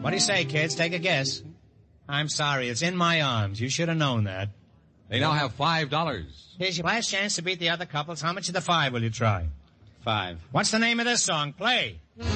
What do you say, kids? Take a guess. I'm sorry. It's In My Arms. You should have known that. They now have $5. Here's your last chance to beat the other couples. How much of the 5 will you try? 5. What's the name of this song? Play.